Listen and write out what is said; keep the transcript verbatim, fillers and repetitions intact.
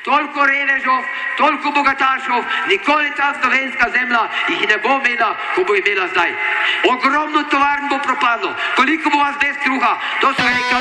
toliko revežov, toliko bogatašov, nikoli ta slovenska zemlja jih ne bo imela, ko bo imela zdaj. Ogromno tovarn bo propadlo, koliko bo vas bez kruha, to so rekli